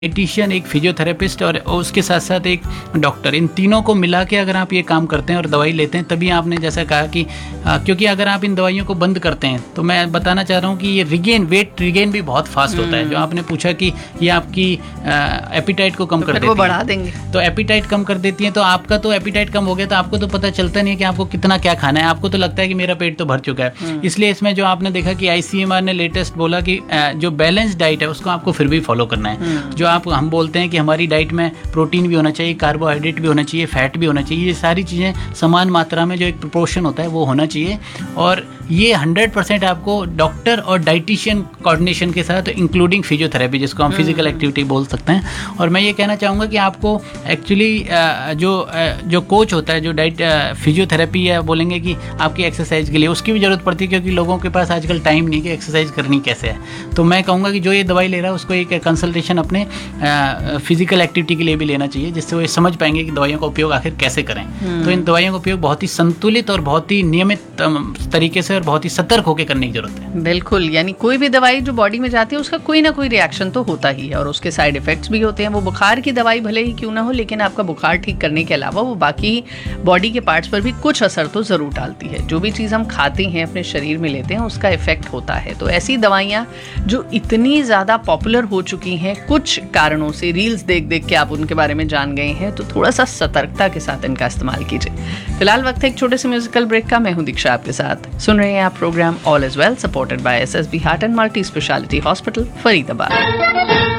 Dietitian, एक physiotherapist और उसके साथ साथ एक डॉक्टर, इन तीनों को मिला के अगर आप ये काम करते हैं और दवाई लेते हैं, तभी आपने जैसा कहा कि क्योंकि अगर आप इन दवाइयों को बंद करते हैं तो मैं बताना चाह रहा हूँ कि ये वेट रिगेन भी बहुत फास्ट होता है। जो आपने पूछा कि ये आपकी एपिटाइट को कम कर देती है, बढ़ा देंगे तो एपिटाइट कम कर देती है। तो आपका तो एपिटाइट कम हो गया, तो आपको तो पता चलता नहीं है कि आपको कितना क्या खाना है। आपको तो लगता है कि मेरा पेट तो भर चुका है। इसलिए इसमें जो आपने देखा कि ICMR ने लेटेस्ट बोला कि जो बैलेंस डाइट है उसको आपको फिर भी फॉलो करना है। जो हम बोलते हैं कि हमारी डाइट में प्रोटीन भी होना चाहिए, कार्बोहाइड्रेट भी होना चाहिए, फैट भी होना चाहिए, ये सारी चीज़ें समान मात्रा में जो एक प्रोपोर्शन होता है वो होना चाहिए। और ये 100% आपको डॉक्टर और डाइटिशियन कोऑर्डिनेशन के साथ, इंक्लूडिंग फिजियोथेरेपी, जिसको हम फिजिकल एक्टिविटी बोल सकते हैं। और मैं ये कहना चाहूँगा कि आपको एक्चुअली जो कोच होता है, जो फिजियोथेरेपी या बोलेंगे कि आपकी एक्सरसाइज के लिए, उसकी भी ज़रूरत पड़ती है, क्योंकि लोगों के पास आजकल टाइम नहीं कि एक्सरसाइज करनी कैसे है। तो मैं कहूँगा कि जो ये दवाई ले रहा है उसको एक कंसल्टेशन अपने फिजिकल एक्टिविटी के लिए भी लेना चाहिए, जिससे वो समझ पाएंगे कि दवाइयों का उपयोग आखिर कैसे करें। तो इन दवाइयों का उपयोग बहुत ही संतुलित और बहुत ही नियमित तरीके से और बहुत ही सतर्क होकर करने की जरूरत है। बिल्कुल, यानी कोई भी दवाई जो बॉडी में जाती है उसका कोई ना कोई रिएक्शन तो होता ही है और उसके साइड इफेक्ट्स भी होते हैं। वो बुखार की दवाई भले ही क्यों ना हो, लेकिन आपका बुखार ठीक करने के अलावा वो बाकी बॉडी के पार्ट्स पर भी कुछ असर तो जरूर डालती है। जो भी चीज़ हम खाते हैं, अपने शरीर में लेते हैं, उसका इफेक्ट होता है। तो ऐसी दवाइयाँ जो इतनी ज़्यादा पॉपुलर हो चुकी हैं कुछ कारणों से, रील्स देख देख के आप उनके बारे में जान गए हैं, तो थोड़ा सा सतर्कता के साथ इनका इस्तेमाल कीजिए। फिलहाल वक्त है एक छोटे से म्यूजिकल ब्रेक का। मैं हूं दीक्षा आपके साथ। सुन रहे हैं आप program all is well, supported by SSB heart and multi speciality hospital, Faridabad.